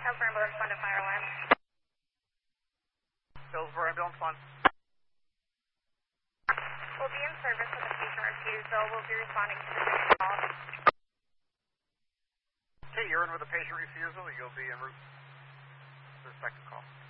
Over ambulance 1 to fire 1. Over ambulance 1. We'll be in service with a patient refusal. We'll be responding to the call. Okay, you're in with a patient refusal. You'll be en route to the second call.